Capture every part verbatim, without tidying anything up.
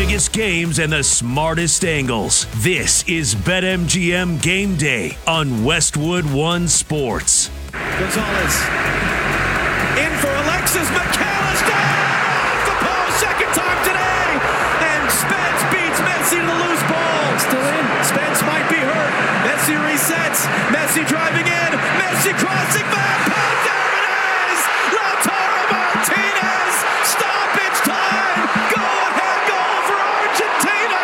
biggest games and the smartest angles. This is BetMGM Game Day on Westwood One Sports. Gonzalez in for Alexis McAllister. Off the post, second time today. And Spence beats Messi to the loose ball. Still in. Spence might be hurt. Messi resets. Messi driving in. Messi crossing back. There it is. Lautaro Martinez. Stoppage time. Go ahead goal for Argentina.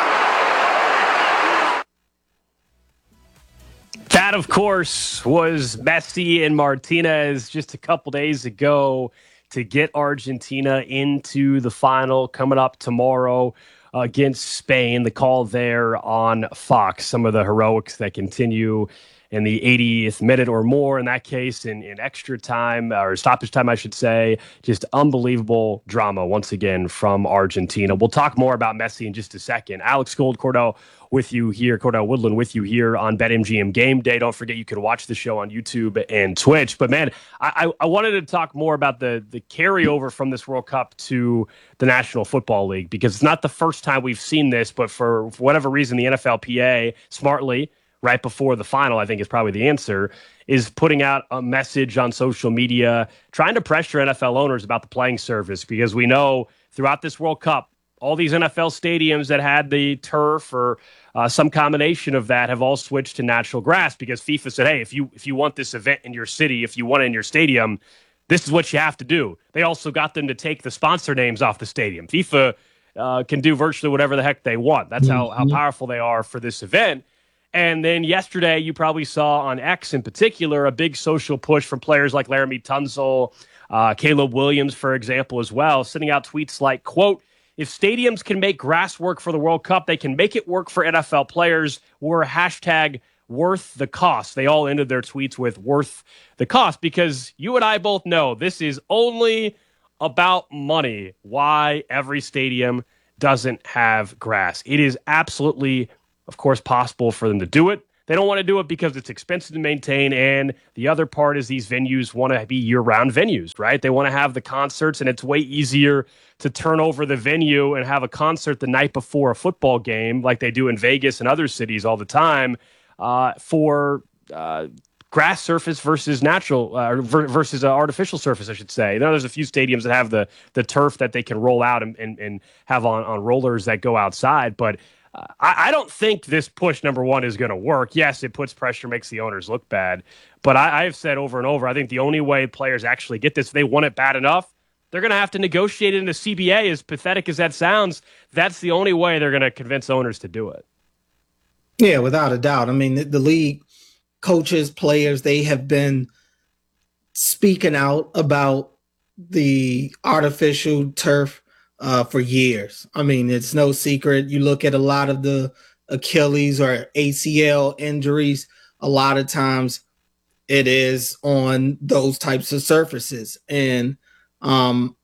That, of course, was Messi and Martinez just a couple days ago to get Argentina into the final coming up tomorrow against Spain. The call there on Fox, some of the heroics that continue in the eightieth minute or more in that case, in, in extra time, or stoppage time, I should say. Just unbelievable drama once again from Argentina. We'll talk more about Messi in just a second. Alex Gold, Cordell with you here, Cordell Woodland with you here on BetMGM Game Day. Don't forget you can watch the show on YouTube and Twitch. But man, I, I, I wanted to talk more about the, the carryover from this World Cup to the National Football League, because it's not the first time we've seen this, but for, for whatever reason, the N F L P A smartly, right before the final, I think is probably the answer, is putting out a message on social media, trying to pressure N F L owners about the playing surface, because we know throughout this World Cup, all these N F L stadiums that had the turf or uh, some combination of that have all switched to natural grass, because FIFA said, hey, if you if you want this event in your city, if you want it in your stadium, this is what you have to do. They also got them to take the sponsor names off the stadium. FIFA uh, can do virtually whatever the heck they want. That's how, how powerful they are for this event. And then yesterday, you probably saw on X in particular a big social push from players like Laramie Tunsil, uh, Caleb Williams, for example, as well, sending out tweets like, quote, if stadiums can make grass work for the World Cup, they can make it work for N F L players. We're hashtag worth the cost. They all ended their tweets with worth the cost, because you and I both know this is only about money, why every stadium doesn't have grass. It is absolutely, of course, possible for them to do it. They don't want to do it because it's expensive to maintain, and the other part is these venues want to be year-round venues, right? They want to have the concerts, and it's way easier to turn over the venue and have a concert the night before a football game, like they do in Vegas and other cities all the time, uh, for uh, grass surface versus natural uh, versus uh, artificial surface, I should say. You know, there's a few stadiums that have the the turf that they can roll out and, and, and have on, on rollers that go outside, but Uh, I, I don't think this push, number one, is going to work. Yes, it puts pressure, makes the owners look bad. But I, I've said over and over, I think the only way players actually get this, if they want it bad enough, they're going to have to negotiate it into C B A, as pathetic as that sounds. That's the only way they're going to convince owners to do it. Yeah, without a doubt. I mean, the, the league, coaches, players, they have been speaking out about the artificial turf Uh, for years. I mean, it's no secret. You look at a lot of the Achilles or A C L injuries, a lot of times it is on those types of surfaces. And um,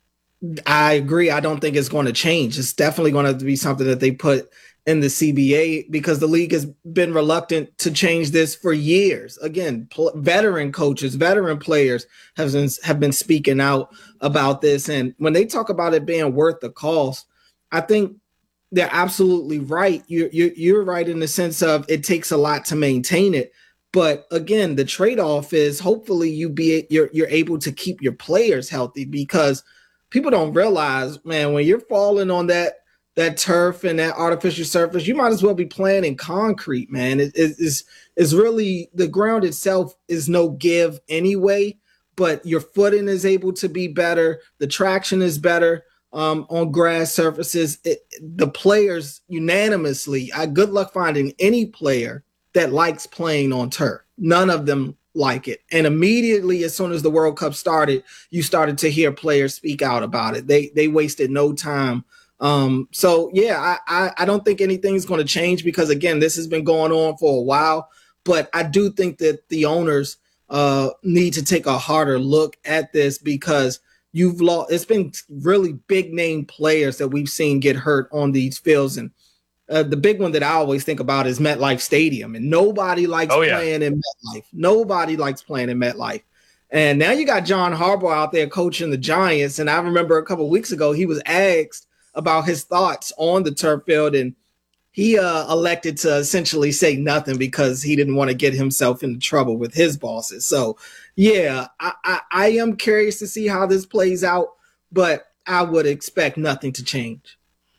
I agree. I don't think it's going to change. It's definitely going to be something that they put in the C B A, because the league has been reluctant to change this for years. Again, pl- veteran coaches, veteran players have been, have been speaking out about this. And when they talk about it being worth the cost, I think they're absolutely right. You're, you're, you're right in the sense of it takes a lot to maintain it. But again, the trade-off is hopefully you be you're, you're able to keep your players healthy, because people don't realize, man, when you're falling on that that turf and that artificial surface, you might as well be playing in concrete, man. It is is really, the ground itself is no give anyway, but your footing is able to be better. The traction is better um, on grass surfaces. It, the players unanimously, I good luck finding any player that likes playing on turf. None of them like it. And immediately, as soon as the World Cup started, you started to hear players speak out about it. They they wasted no time. Um, so, yeah, I, I, I don't think anything's going to change, because, again, this has been going on for a while. But I do think that the owners uh, need to take a harder look at this, because you've lost. It's been really big name players that we've seen get hurt on these fields. And uh, the big one that I always think about is MetLife Stadium. And nobody likes oh, yeah. playing in MetLife. Nobody likes playing in MetLife. And now you got John Harbaugh out there coaching the Giants. And I remember a couple of weeks ago, he was asked about his thoughts on the turf field, and he uh, elected to essentially say nothing because he didn't want to get himself into trouble with his bosses. So, yeah, I, I, I am curious to see how this plays out, but I would expect nothing to change.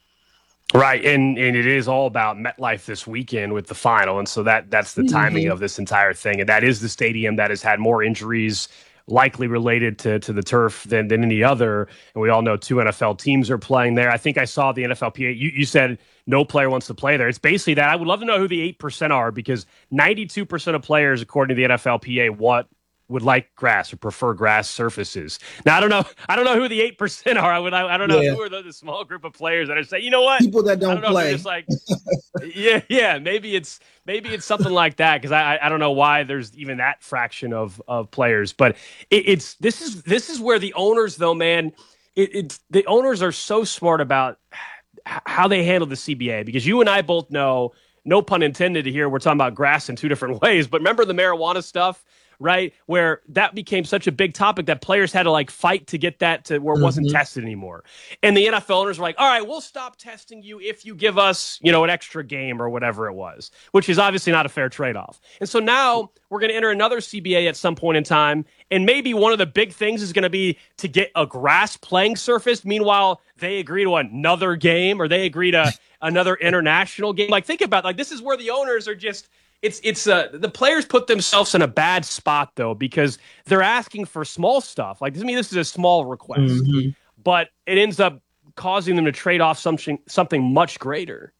Right, and and it is all about MetLife this weekend with the final, and so that that's the timing Mm-hmm. of this entire thing, and that is the stadium that has had more injuries likely related to to the turf than than any other, and we all know two N F L teams are playing there. I think I saw the N F L P A. You, you said no player wants to play there. It's basically that. I would love to know who the eight percent are, because ninety-two percent of players, according to the N F L P A, want would like grass or prefer grass surfaces. Now, I don't know. I don't know who the eight percent are. I would. I, I don't know Yeah. who are the, the small group of players that are saying, you know what? People that I don't don't know if they're play. just like, yeah, yeah. Maybe it's maybe it's something like that, because I I don't know why there's even that fraction of of players. But it, it's this is this is where the owners, though, man. It, it's the owners are so smart about how they handle the C B A, because you and I both know, no pun intended here, we're talking about grass in two different ways. But remember the marijuana stuff, right? Where that became such a big topic that players had to like fight to get that to where it wasn't Mm-hmm. tested anymore. And the N F L owners were like, all right, we'll stop testing you if you give us, you know, an extra game or whatever it was, which is obviously not a fair trade-off. And so now we're going to enter another C B A at some point in time. And maybe one of the big things is going to be to get a grass playing surface. Meanwhile, they agree to another game, or they agree to another international game. Like, think about, like, this is where the owners are just, It's it's uh, the players put themselves in a bad spot, though, because they're asking for small stuff. Like, to me, this is a small request, Mm-hmm. but it ends up causing them to trade off something something much greater.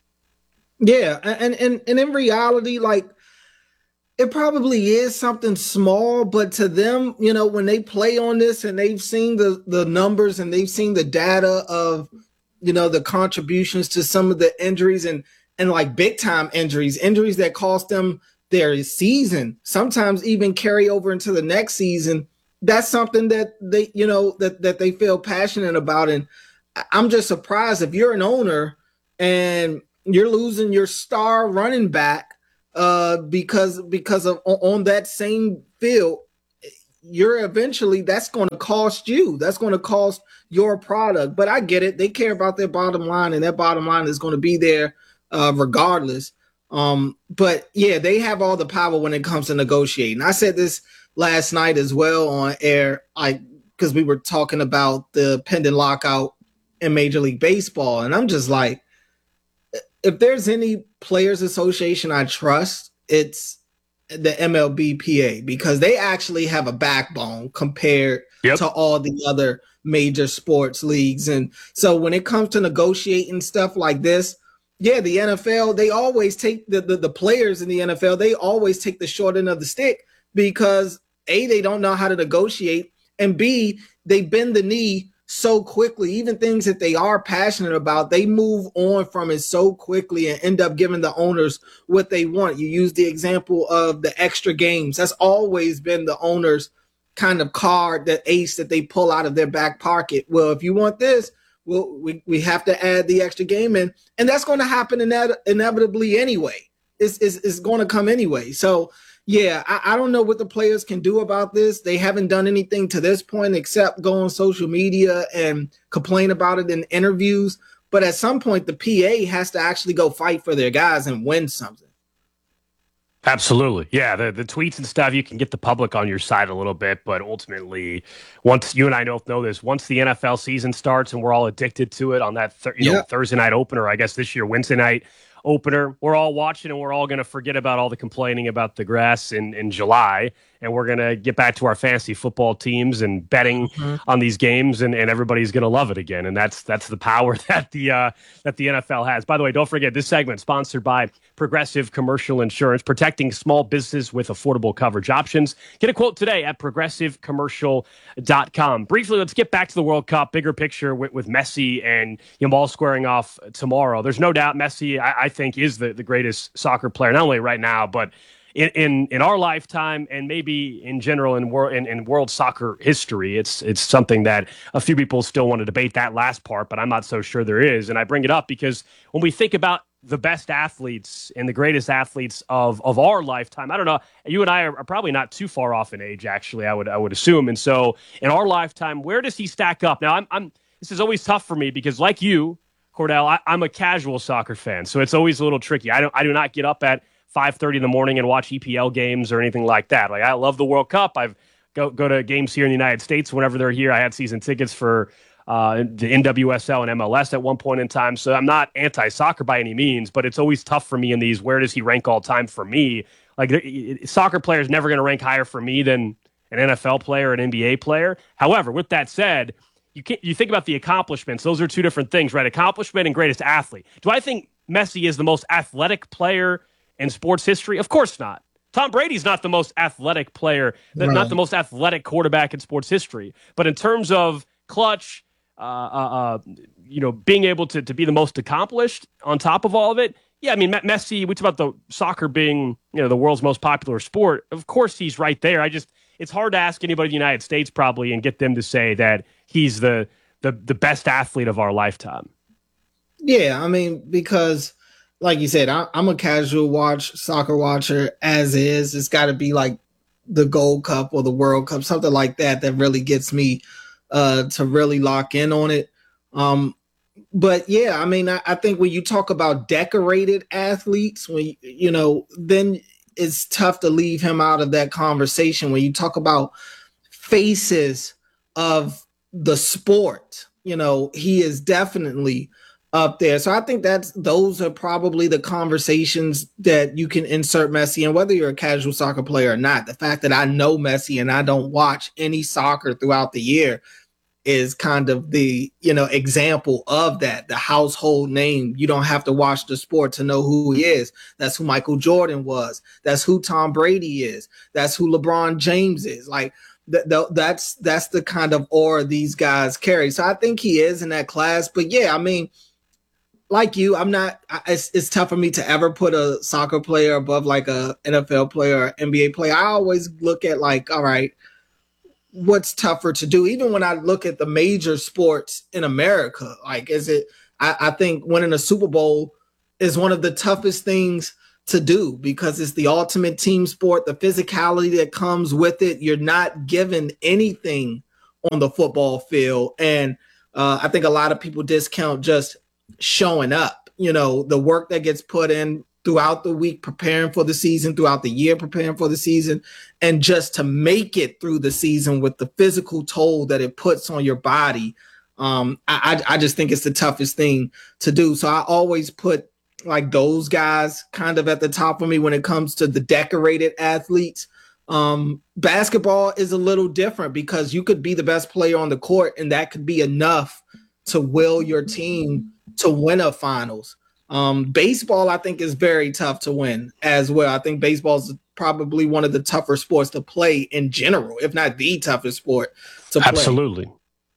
Yeah, and and and in reality, like, it probably is something small, but to them, you know, when they play on this and they've seen the the numbers and they've seen the data of, you know, the contributions to some of the injuries, and and like big time injuries, injuries that cost them their season, sometimes even carry over into the next season. That's something that they, you know, that that they feel passionate about. And I- I'm just surprised if you're an owner and you're losing your star running back uh, because because of on that same field, you're eventually, that's going to cost you. That's going to cost your product. But I get it. They care about their bottom line, and their bottom line is going to be there uh, regardless. Um, but yeah, they have all the power when it comes to negotiating. I said this last night as well on air, I because we were talking about the pending lockout in Major League Baseball, and I'm just like, if there's any players association I trust, it's the M L B P A, because they actually have a backbone compared Yep. to all the other major sports leagues. And so when it comes to negotiating stuff like this, yeah, the N F L, they always take the, the, the players in the N F L, they always take the short end of the stick, because A, they don't know how to negotiate, and B, they bend the knee so quickly. Even things that they are passionate about, they move on from it so quickly and end up giving the owners what they want. You use the example of the extra games. That's always been the owners' kind of card, the ace that they pull out of their back pocket. Well, if you want this, well, we, we have to add the extra game in, and that's going to happen ine- inevitably anyway. It's, it's, it's going to come anyway. So, yeah, I, I don't know what the players can do about this. They haven't done anything to this point except go on social media and complain about it in interviews. But at some point, the P A has to actually go fight for their guys and win something. Absolutely. Yeah, the, the tweets and stuff, you can get the public on your side a little bit, but ultimately, once you and I both know this, once the N F L season starts and we're all addicted to it on that th- you know, Yeah. Thursday night opener, I guess this year, Wednesday night opener, we're all watching and we're all going to forget about all the complaining about the grass in, in July, and we're going to get back to our fantasy football teams and betting Mm-hmm. on these games, and, and everybody's going to love it again. And that's that's the power that the uh, that the N F L has. By the way, don't forget, this segment sponsored by Progressive Commercial Insurance, protecting small business with affordable coverage options. Get a quote today at progressive commercial dot com. Briefly, let's get back to the World Cup, bigger picture with, with Messi and Yamal squaring off tomorrow. There's no doubt Messi, I, I think, is the, the greatest soccer player, not only right now, but in, in, in our lifetime, and maybe in general in world in, in world soccer history. It's it's something that a few people still want to debate that last part, but I'm not so sure there is. And I bring it up because when we think about the best athletes and the greatest athletes of of our lifetime, I don't know, you and I are, are probably not too far off in age, actually, I would I would assume. And so in our lifetime, where does he stack up? Now, I'm I'm this is always tough for me because, like you, Cordell, I, I'm a casual soccer fan, so it's always a little tricky. I don't, I do not get up at five thirty in the morning and watch E P L games or anything like that. Like I love the World Cup. I've go go to games here in the United States whenever they're here. I had season tickets for uh, the N W S L and M L S at one point in time, so I'm not anti-soccer by any means. But it's always tough for me in these. Where does he rank all time for me? Like the, soccer player is never going to rank higher for me than an N F L player, an N B A player. However, with that said, you can't, you think about the accomplishments. Those are two different things, right? Accomplishment and greatest athlete. Do I think Messi is the most athletic player in sports history? Of course not. Tom Brady's not the most athletic player, right. Not the most athletic quarterback in sports history. But in terms of clutch, uh, uh, uh, you know, being able to, to be the most accomplished on top of all of it, yeah, I mean, Messi, we talk about the soccer being, you know, the world's most popular sport. Of course he's right there. I just, it's hard to ask anybody in the United States probably and get them to say that he's the the the best athlete of our lifetime. Yeah, I mean, because like you said, I, I'm a casual watch soccer watcher as is. It's got to be like the Gold Cup or the World Cup, something like that, that really gets me uh, to really lock in on it. Um, but yeah, I mean, I, I think when you talk about decorated athletes, when you know, then it's tough to leave him out of that conversation. When you talk about faces of the sport, you know, he is definitely up there. So I think that's those are probably the conversations that you can insert Messi in, whether you're a casual soccer player or not. The fact that I know Messi and I don't watch any soccer throughout the year is kind of the, you know, example of that, the household name. You don't have to watch the sport to know who he is. That's who Michael Jordan was. That's who Tom Brady is. That's who LeBron James is. Like th- th- that's that's the kind of aura these guys carry. So I think he is in that class. But yeah, I mean, like you, I'm not. I, it's, it's tough for me to ever put a soccer player above like a N F L player or N B A player. I always look at like, all right, what's tougher to do? Even when I look at the major sports in America, like, is it? I, I think winning a Super Bowl is one of the toughest things to do because it's the ultimate team sport. The physicality that comes with it, you're not given anything on the football field, and uh, I think a lot of people discount just showing up, you know, the work that gets put in throughout the week, preparing for the season, throughout the year, preparing for the season, and just to make it through the season with the physical toll that it puts on your body. Um, I, I just think it's the toughest thing to do. So I always put like those guys kind of at the top of me when it comes to the decorated athletes. Um, basketball is a little different because you could be the best player on the court and that could be enough to will your team to win a finals. Um, baseball, I think, is very tough to win as well. I think baseball is probably one of the tougher sports to play in general, if not the toughest sport to play. Absolutely.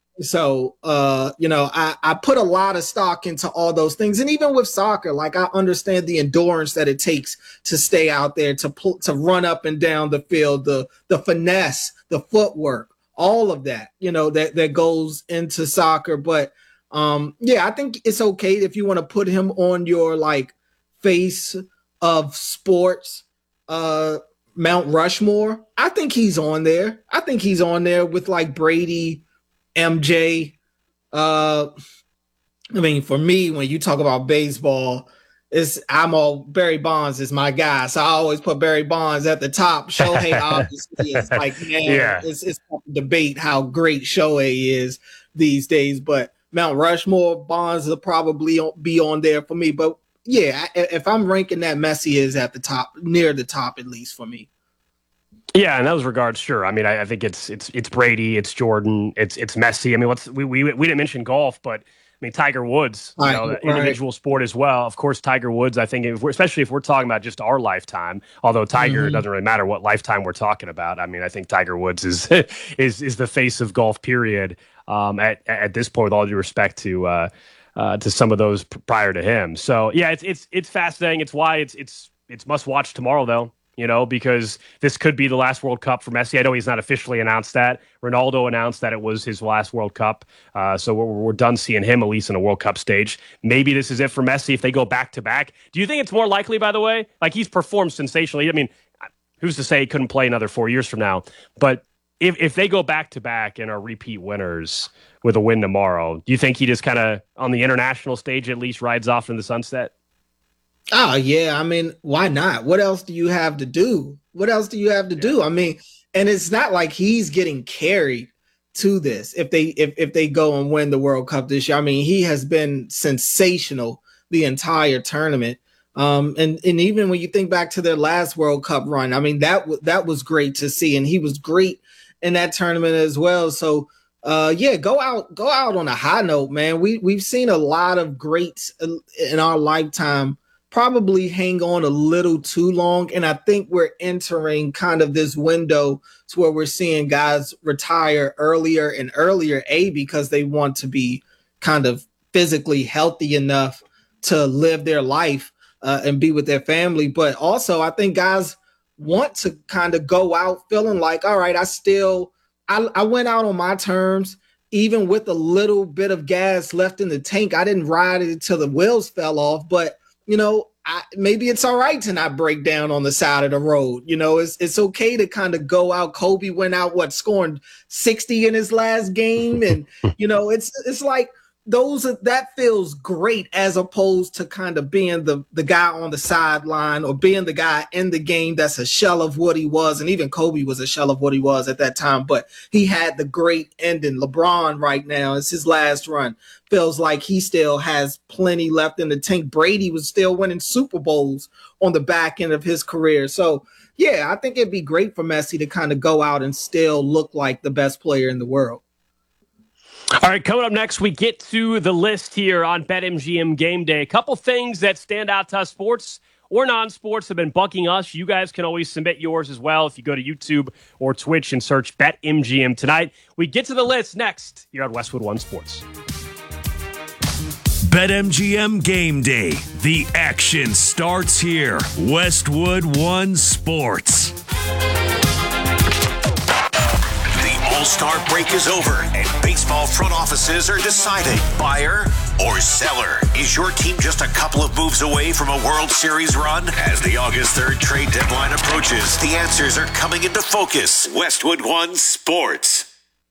So, uh, you know, I, I put a lot of stock into all those things. And even with soccer, like I understand the endurance that it takes to stay out there, to pl- to run up and down the field, the the finesse, the footwork, all of that, you know, that, that goes into soccer. But Um, yeah, I think it's okay if you want to put him on your like face of sports, uh, Mount Rushmore. I think he's on there. I think he's on there with like Brady, M J. Uh, I mean, for me, when you talk about baseball, it's I'm all Barry Bonds is my guy, so I always put Barry Bonds at the top. Shohei obviously is like, man, yeah. it's it's tough to debate how great Shohei is these days, but Mount Rushmore, Bonds will probably be on there for me. But yeah, if I'm ranking that, Messi is at the top, near the top at least for me. Yeah, in those regards, sure. I mean, I, I think it's it's it's Brady, it's Jordan, it's it's Messi. I mean, what's we we we didn't mention golf, but I mean Tiger Woods, you right, know, the right. individual sport as well. Of course, Tiger Woods. I think, if we're, especially if we're talking about just our lifetime, although Tiger mm-hmm. doesn't really matter what lifetime we're talking about. I mean, I think Tiger Woods is is is the face of golf. Period. Um, at at this point, with all due respect to uh, uh, to some of those p- prior to him. So yeah, it's it's it's fascinating. It's why it's it's it's must watch tomorrow though. You know, because this could be the last World Cup for Messi. I know he's not officially announced that. Ronaldo announced that it was his last World Cup. Uh, so we're, we're done seeing him, at least in a World Cup stage. Maybe this is it for Messi if they go back to back. Do you think it's more likely, by the way? Like, he's performed sensationally. I mean, who's to say he couldn't play another four years from now? But if if they go back to back and are repeat winners with a win tomorrow, do you think he just kind of on the international stage at least rides off in the sunset? Oh, yeah. I mean, why not? What else do you have to do? What else do you have to yeah. do? I mean, and it's not like he's getting carried to this. If they if if they go and win the World Cup this year, I mean, he has been sensational the entire tournament. Um, and and even when you think back to their last World Cup run, I mean, that w- that was great to see, and he was great in that tournament as well. So, uh, yeah, go out go out on a high note, man. We we've seen a lot of greats in our lifetime probably hang on a little too long. And I think we're entering kind of this window to where we're seeing guys retire earlier and earlier, A, because they want to be kind of physically healthy enough to live their life uh, and be with their family. But also I think guys want to kind of go out feeling like, all right, I still, I, I went out on my terms, even with a little bit of gas left in the tank. I didn't ride it until the wheels fell off, but you know, I, maybe it's all right to not break down on the side of the road. You know, it's it's okay to kind of go out. Kobe went out, what, scoring sixty in his last game. And, you know, it's it's like those are, that feels great as opposed to kind of being the, the guy on the sideline or being the guy in the game that's a shell of what he was. And even Kobe was a shell of what he was at that time. But he had the great ending. LeBron right now, it's his last run. Feels like he still has plenty left in the tank. Brady was still winning Super Bowls on the back end of his career. So, yeah, I think it'd be great for Messi to kind of go out and still look like the best player in the world. All right, coming up next, we get to the list here on BetMGM Game Day. A couple things that stand out to us, sports or non-sports, have been bugging us. You guys can always submit yours as well if you go to YouTube or Twitch and search BetMGM tonight. We get to the list next here on Westwood One Sports. BetMGM Game Day. The action starts here. Westwood One Sports. All-Star break is over, and baseball front offices are deciding buyer or seller. Is your team just a couple of moves away from a World Series run? As the August third trade deadline approaches, the answers are coming into focus. Westwood One Sports.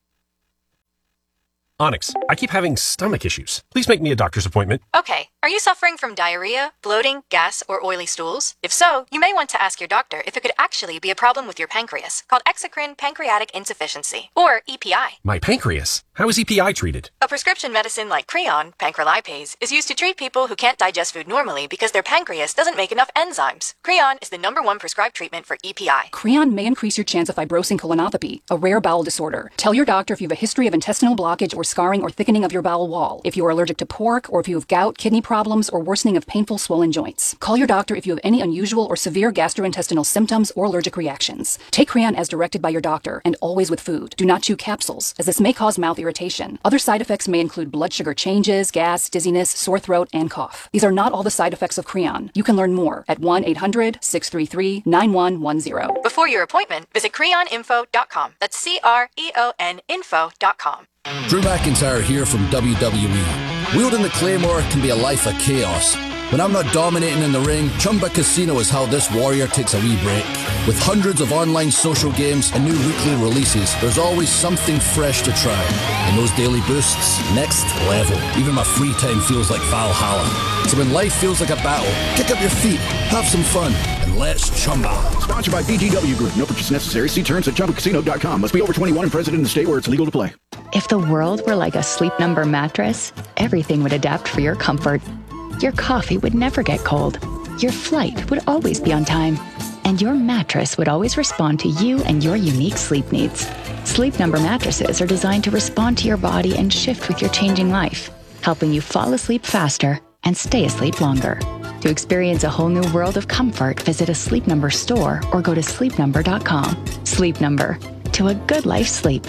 Onyx, I keep having stomach issues. Please make me a doctor's appointment. Okay. Are you suffering from diarrhea, bloating, gas, or oily stools? If so, you may want to ask your doctor if it could actually be a problem with your pancreas, called exocrine pancreatic insufficiency, or E P I. My pancreas? How is E P I treated? A prescription medicine like Creon, pancrelipase, is used to treat people who can't digest food normally because their pancreas doesn't make enough enzymes. Creon is the number one prescribed treatment for E P I. Creon may increase your chance of fibrosing colonopathy, a rare bowel disorder. Tell your doctor if you have a history of intestinal blockage or scarring or thickening of your bowel wall, if you are allergic to pork, or if you have gout, kidney problems, or worsening of painful swollen joints. Call your doctor if you have any unusual or severe gastrointestinal symptoms or allergic reactions. Take Creon as directed by your doctor, and always with food. Do not chew capsules, as this may cause mouth irritation. Other side effects may include blood sugar changes, gas, dizziness, sore throat, and cough. These are not all the side effects of Creon. You can learn more at one eight hundred six three three nine one one zero. Before your appointment, visit creon info dot com. That's C R E O N info dot com. Drew McIntyre here from W W E. Wielding the Claymore can be a life of chaos. When I'm not dominating in the ring, Chumba Casino is how this warrior takes a wee break. With hundreds of online social games and new weekly releases, there's always something fresh to try. And those daily boosts, next level. Even my free time feels like Valhalla. So when life feels like a battle, kick up your feet, have some fun, and let's Chumba. Sponsored by B G W Group. No purchase necessary. See terms at chumba casino dot com. Must be over twenty-one and present in the state where it's legal to play. If the world were like a Sleep Number mattress, everything would adapt for your comfort. Your coffee would never get cold. Your flight would always be on time. And your mattress would always respond to you and your unique sleep needs. Sleep Number mattresses are designed to respond to your body and shift with your changing life, helping you fall asleep faster and stay asleep longer. To experience a whole new world of comfort, visit a Sleep Number store or go to sleep number dot com. Sleep Number. To a good life's sleep.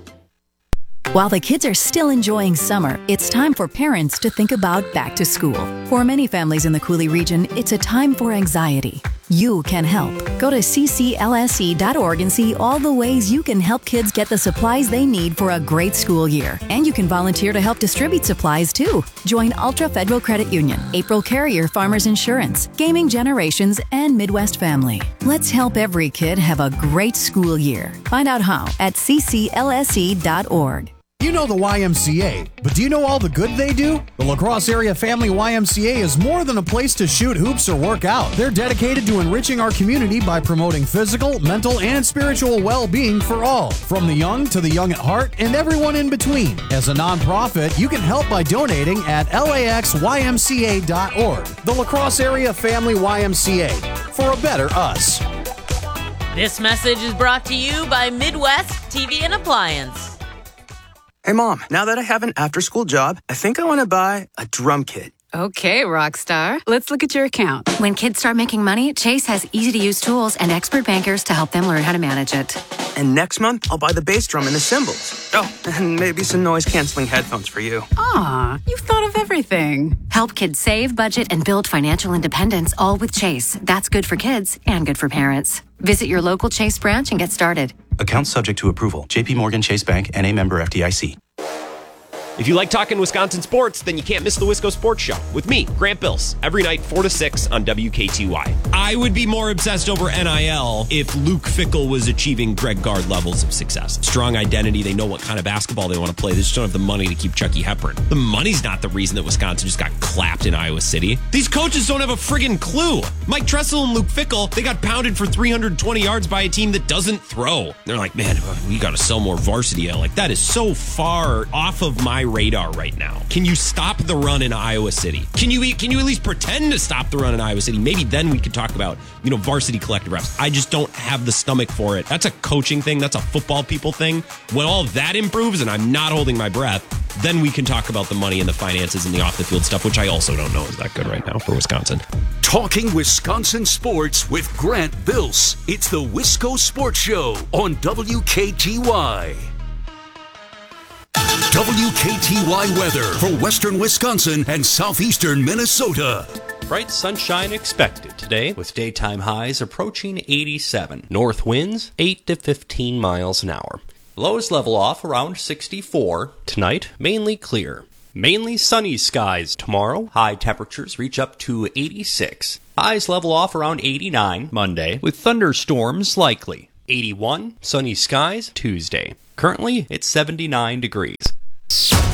While the kids are still enjoying summer, it's time for parents to think about back to school. For many families in the Cooley region, it's a time for anxiety. You can help. Go to c c l s e dot org and see all the ways you can help kids get the supplies they need for a great school year. And you can volunteer to help distribute supplies, too. Join Ultra Federal Credit Union, April Carrier Farmers Insurance, Gaming Generations, and Midwest Family. Let's help every kid have a great school year. Find out how at c c l s e dot org. You know the Y M C A, but do you know all the good they do? The La Crosse Area Family Y M C A is more than a place to shoot hoops or work out. They're dedicated to enriching our community by promoting physical, mental, and spiritual well-being for all, from the young to the young at heart and everyone in between. As a nonprofit, you can help by donating at l a x y m c a dot org. The La Crosse Area Family Y M C A, for a better us. This message is brought to you by Midwest T V and Appliance. Hey, Mom, now that I have an after-school job, I think I want to buy a drum kit. Okay, Rockstar. Let's look at your account. When kids start making money, Chase has easy-to-use tools and expert bankers to help them learn how to manage it. And next month, I'll buy the bass drum and the cymbals. Oh, and maybe some noise-canceling headphones for you. Aw, you've thought of everything. Help kids save, budget, and build financial independence, all with Chase. That's good for kids and good for parents. Visit your local Chase branch and get started. Account subject to approval. J P Morgan Chase Bank, N A member F D I C. If you like talking Wisconsin sports, then you can't miss the Wisco Sports Show with me, Grant Bills, every night four to six on W K T Y. I would be more obsessed over N I L if Luke Fickell was achieving Greg Gard levels of success. Strong identity, they know what kind of basketball they want to play. They just don't have the money to keep Chucky Hepburn. The money's not the reason that Wisconsin just got clapped in Iowa City. These coaches don't have a friggin' clue. Mike Tressel and Luke Fickell, they got pounded for three hundred twenty yards by a team that doesn't throw. They're like, man, we got to sell more varsity. Like, that is so far off of my radar right now. Can you stop the run in Iowa City? Can you can you at least pretend to stop the run in Iowa City? Maybe then we could talk about, you know, varsity collective reps. I just don't have the stomach for it. That's a coaching thing. That's a football people thing. When all that improves, and I'm not holding my breath, then we can talk about the money and the finances and the off the field stuff, which I also don't know is that good right now for Wisconsin. Talking Wisconsin sports with Grant Bills. It's the Wisco Sports Show on W K T Y. W K T Y weather for western Wisconsin and southeastern Minnesota. Bright sunshine expected today with daytime highs approaching eighty-seven. North winds eight to fifteen miles an hour. Lows level off around sixty-four. Tonight, mainly clear. Mainly sunny skies tomorrow. High temperatures reach up to eighty-six. Highs level off around eighty-nine Monday with thunderstorms likely. eighty-one sunny skies Tuesday. Currently, it's seventy-nine degrees.